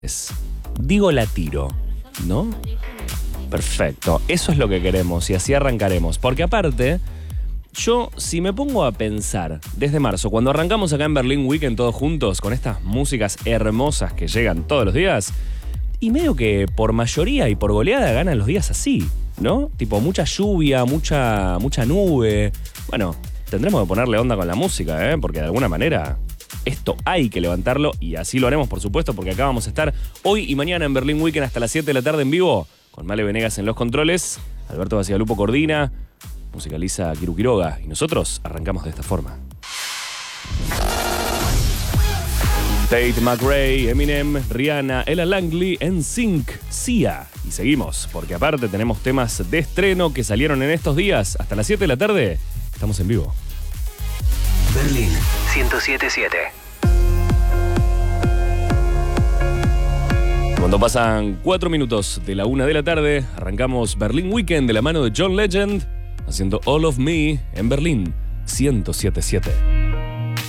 Digo la tiro, ¿no? Perfecto, eso es lo que queremos y así arrancaremos. Porque aparte, yo si me pongo a pensar desde marzo, cuando arrancamos acá en Berlin Weekend todos juntos, con estas músicas hermosas que llegan todos los días, y medio que por mayoría y por goleada ganan los días así, ¿no? Tipo mucha lluvia, mucha nube. Bueno, tendremos que ponerle onda con la música, porque de alguna manera esto hay que levantarlo y así lo haremos, por supuesto, porque acá vamos a estar hoy y mañana en Berlin Weekend hasta las 7 de la tarde en vivo, con Male Venegas en los controles, Alberto Bacigalupo coordina, musicaliza Kiru Quiroga y nosotros arrancamos de esta forma. Tate McRae, Eminem, Rihanna, Ella Langley, NSYNC, Sia. Y seguimos, porque aparte tenemos temas de estreno que salieron en estos días. Hasta las 7 de la tarde, estamos en vivo. Berlín 107.7. Cuando pasan 4 minutos de la 1 de la tarde, arrancamos Berlin Weekend de la mano de John Legend, haciendo All of Me en Berlín 107.7.